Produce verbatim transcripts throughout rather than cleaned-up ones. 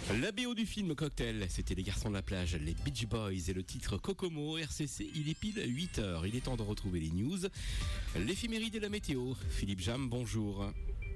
La B O du film Cocktail, c'était les garçons de la plage, les Beach Boys et le titre Kokomo. R C C, il est pile huit heures. Il est temps de retrouver les news. L'éphéméride et la météo. Philippe Jam, bonjour.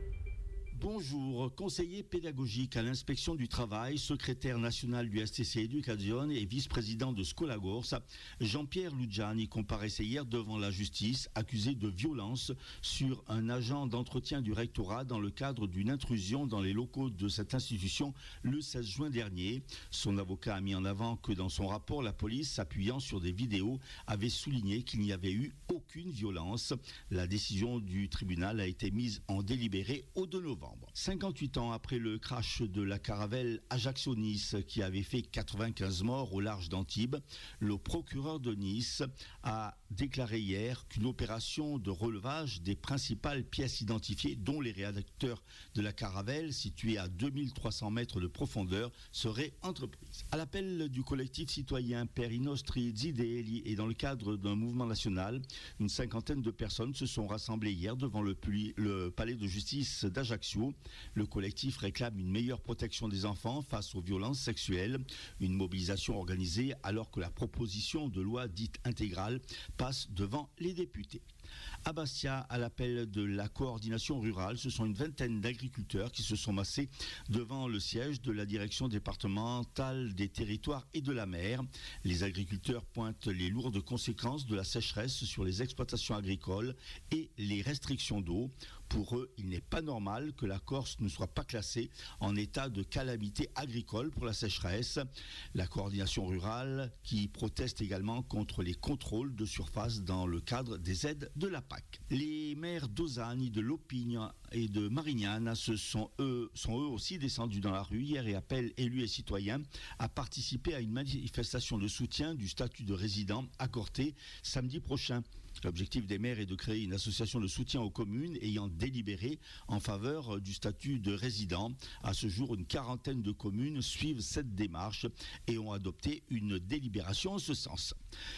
Bonjour, conseiller pédagogique à l'inspection du travail, secrétaire national du S T C Education et vice-président de Scolagors, Jean-Pierre Lugiani comparaissait hier devant la justice, accusé de violence sur un agent d'entretien du rectorat dans le cadre d'une intrusion dans les locaux de cette institution le seize juin dernier. Son avocat a mis en avant que dans son rapport, la police, s'appuyant sur des vidéos, avait souligné qu'il n'y avait eu aucune violence. La décision du tribunal a été mise en délibéré au deux novembre. cinquante-huit ans après le crash de la caravelle Ajaccio-Nice qui avait fait quatre-vingt-quinze morts au large d'Antibes, le procureur de Nice a déclaré hier qu'une opération de relevage des principales pièces identifiées, dont les réacteurs de la caravelle situés à deux mille trois cents mètres de profondeur, serait entreprise. À l'appel du collectif citoyen Per i nostri Zideli et dans le cadre d'un mouvement national, une cinquantaine de personnes se sont rassemblées hier devant le, le palais de justice d'Ajaccio. Le collectif réclame une meilleure protection des enfants face aux violences sexuelles. Une mobilisation organisée alors que la proposition de loi dite intégrale passe devant les députés. À Bastia, à l'appel de la coordination rurale, ce sont une vingtaine d'agriculteurs qui se sont massés devant le siège de la direction départementale des territoires et de la mer. Les agriculteurs pointent les lourdes conséquences de la sécheresse sur les exploitations agricoles et les restrictions d'eau. Pour eux, il n'est pas normal que la Corse ne soit pas classée en état de calamité agricole pour la sécheresse. La coordination rurale qui proteste également contre les contrôles de surface dans le cadre des aides de la P A C. Les maires d'Auzagne, de Lopigne et de Marignane se sont eux, sont eux aussi descendus dans la rue hier et appellent élus et citoyens à participer à une manifestation de soutien du statut de résident à Corté samedi prochain. L'objectif des maires est de créer une association de soutien aux communes ayant délibéré en faveur du statut de résident. À ce jour, une quarantaine de communes suivent cette démarche et ont adopté une délibération en ce sens.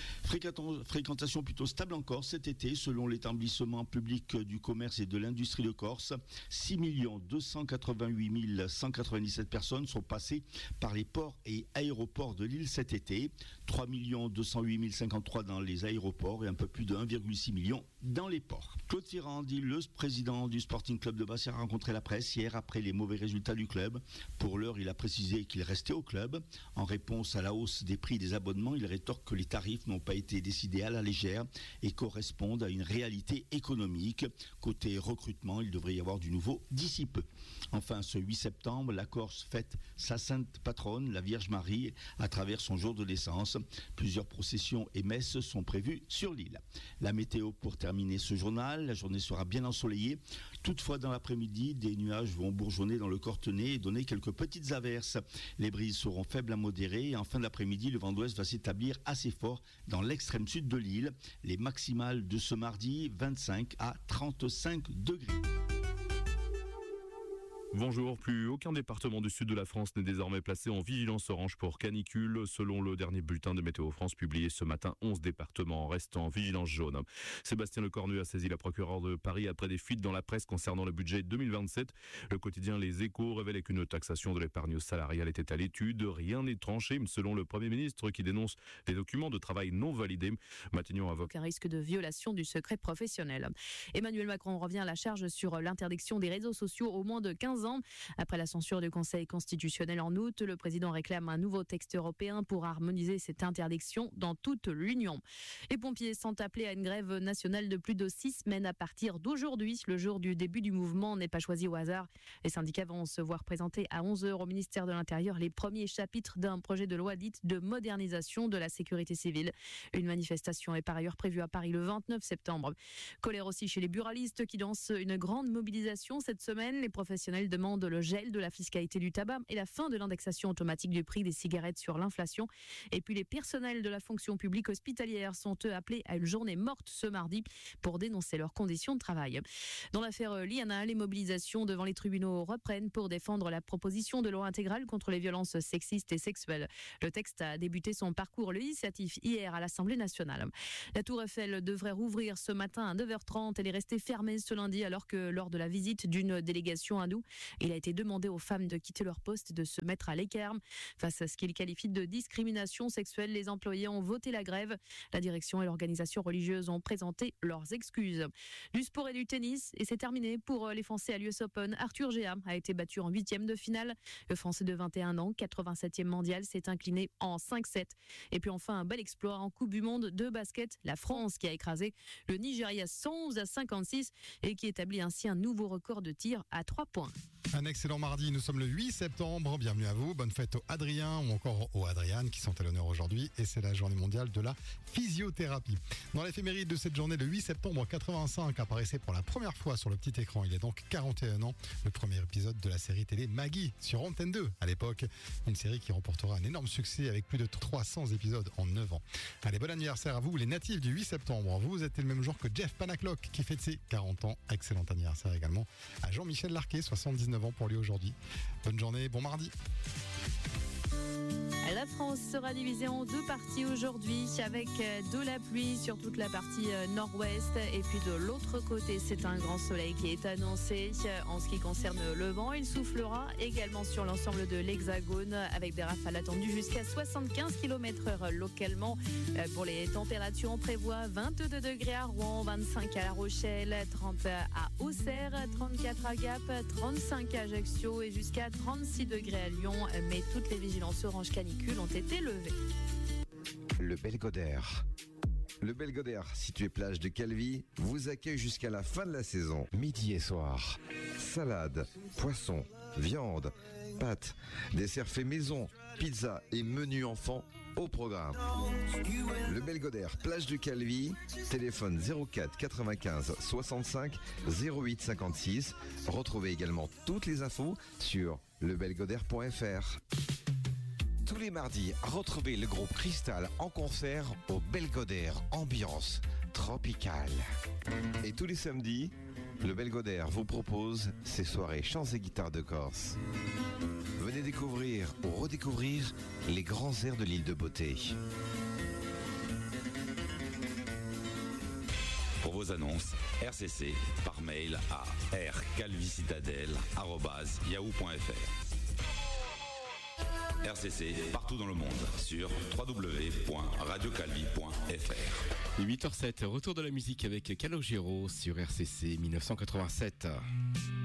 Fréquentation plutôt stable encore cet été, selon l'établissement public du commerce et de l'industrie de Corse. six millions deux cent quatre-vingt-huit mille cent quatre-vingt-dix-sept personnes sont passées par les ports et aéroports de l'île cet été. trois millions deux cent huit mille cinquante-trois dans les aéroports et un peu plus de un virgule six million dans les ports. Claude Ferrandi, le président du Sporting Club de Bastia, a rencontré la presse hier après les mauvais résultats du club. Pour l'heure, il a précisé qu'il restait au club. En réponse à la hausse des prix des abonnements, il rétorque que les tarifs n'ont pas été décidés à la légère et correspondent à une réalité économique. Côté recrutement, il devrait y avoir du nouveau d'ici peu. Enfin, ce huit septembre, la Corse fête sa sainte patronne, la Vierge Marie, à travers son jour de naissance. Plusieurs processions et messes sont prévues sur l'île. La météo pour terminer ce journal, la journée sera bien ensoleillée. Toutefois, dans l'après-midi, des nuages vont bourgeonner dans le Cortenay et donner quelques petites averses. Les brises seront faibles à modérées et en fin d'après-midi, le vent d'ouest va s'établir assez fort dans l'extrême sud de l'île. Les maximales de ce mardi, vingt-cinq à trente-cinq degrés. Bonjour, plus aucun département du sud de la France n'est désormais placé en vigilance orange pour canicule. Selon le dernier bulletin de Météo France publié ce matin, onze départements restent en vigilance jaune. Sébastien Lecornu a saisi la procureure de Paris après des fuites dans la presse concernant le budget deux mille vingt-sept. Le quotidien Les Échos révélait qu'une taxation de l'épargne salariale était à l'étude. Rien n'est tranché, selon le Premier ministre qui dénonce les documents de travail non validés. Matignon invoque un risque de violation du secret professionnel. Emmanuel Macron revient à la charge sur l'interdiction des réseaux sociaux au moins de quinze ans. Après la censure du Conseil constitutionnel en août, le président réclame un nouveau texte européen pour harmoniser cette interdiction dans toute l'Union. Les pompiers sont appelés à une grève nationale de plus de six semaines à partir d'aujourd'hui. Le jour du début du mouvement n'est pas choisi au hasard. Les syndicats vont se voir présenter à onze heures au ministère de l'Intérieur les premiers chapitres d'un projet de loi dite de modernisation de la sécurité civile. Une manifestation est par ailleurs prévue à Paris le vingt-neuf septembre. Colère aussi chez les buralistes qui lancent une grande mobilisation cette semaine. Les professionnels demande le gel de la fiscalité du tabac et la fin de l'indexation automatique du prix des cigarettes sur l'inflation. Et puis les personnels de la fonction publique hospitalière sont eux appelés à une journée morte ce mardi pour dénoncer leurs conditions de travail. Dans l'affaire Liana, les mobilisations devant les tribunaux reprennent pour défendre la proposition de loi intégrale contre les violences sexistes et sexuelles. Le texte a débuté son parcours législatif hier à l'Assemblée nationale. La Tour Eiffel devrait rouvrir ce matin à neuf heures trente. Elle est restée fermée ce lundi alors que lors de la visite d'une délégation hindoue, Il a été demandé aux femmes de quitter leur poste et de se mettre à l'écart. Face à ce qu'il qualifie de discrimination sexuelle, les employés ont voté la grève. La direction et l'organisation religieuse ont présenté leurs excuses. Du sport et du tennis, et c'est terminé pour les Français à l'U S Open. Arthur Géa a été battu en huitième de finale. Le Français de vingt et un ans, quatre-vingt-septième mondial, s'est incliné en cinq sept. Et puis enfin, un bel exploit en Coupe du Monde de basket. La France qui a écrasé le Nigeria cent onze à cinquante-six et qui établit ainsi un nouveau record de tir à trois points. Un excellent mardi, nous sommes le huit septembre, bienvenue à vous, bonne fête aux Adrien ou encore aux Adrianes qui sont à l'honneur aujourd'hui et c'est la journée mondiale de la physiothérapie. Dans l'éphéméride de cette journée, le huit septembre quatre-vingt-cinq apparaissait pour la première fois sur le petit écran, il y a donc quarante et un ans, le premier épisode de la série télé Maggie sur Antenne deux à l'époque, une série qui remportera un énorme succès avec plus de trois cents épisodes en neuf ans. Allez, bon anniversaire à vous les natifs du huit septembre, vous êtes le même jour que Jeff Panaclock qui fête ses quarante ans, excellent anniversaire également à Jean-Michel Larquet, soixante-dix-neuf ans pour lui aujourd'hui. Bonne journée, bon mardi. La France sera divisée en deux parties aujourd'hui avec de la pluie sur toute la partie nord-ouest et puis de l'autre côté c'est un grand soleil qui est annoncé. En ce qui concerne le vent, il soufflera également sur l'ensemble de l'Hexagone avec des rafales attendues jusqu'à soixante-quinze kilomètres heure localement. Pour les températures, on prévoit vingt-deux degrés à Rouen, vingt-cinq à La Rochelle, trente à Auxerre, trente-quatre à Gap, trente-cinq à Ajaccio et jusqu'à trente-six degrés à Lyon. Mais toutes les vigilances orange canicule ont été levées. Le Belgodère. Le Belgodère, situé plage de Calvi, vous accueille jusqu'à la fin de la saison. Midi et soir. Salade, poisson, viande, pâtes, desserts faits maison, pizza et menu enfant au programme. Le Belgodère, plage de Calvi, téléphone zéro quatre quatre-vingt-quinze soixante-cinq zéro huit cinquante-six. Retrouvez également toutes les infos sur lebelgodère point f r. Tous les mardis, retrouvez le groupe Cristal en concert au Belgodère, ambiance tropicale. Et tous les samedis, le Belgodère vous propose ses soirées chants et guitares de Corse. Venez découvrir ou redécouvrir les grands airs de l'île de Beauté. Pour vos annonces, R C C par mail à r calvicitadelle arobase yahoo point f r. R C C partout dans le monde sur w w w point radio calvi point f r. huit heures zéro sept, retour de la musique avec Calogero sur R C C mille neuf cent quatre-vingt-sept.